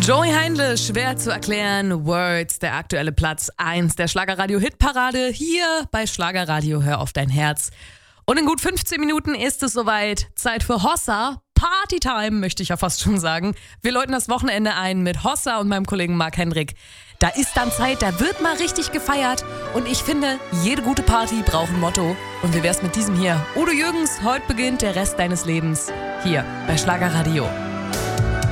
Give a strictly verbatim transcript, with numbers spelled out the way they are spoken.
Joey Heindle, schwer zu erklären, Words, der aktuelle Platz eins der Schlagerradio-Hitparade, hier bei Schlagerradio, hör auf dein Herz. Und in gut fünfzehn Minuten ist es soweit, Zeit für Hossa, Partytime, möchte ich ja fast schon sagen. Wir läuten das Wochenende ein mit Hossa und meinem Kollegen Marc Hendrik. Da ist dann Zeit, da wird mal richtig gefeiert und ich finde, jede gute Party braucht ein Motto. Und wie wär's mit diesem hier? Udo Jürgens, heute beginnt der Rest deines Lebens, hier bei Schlagerradio.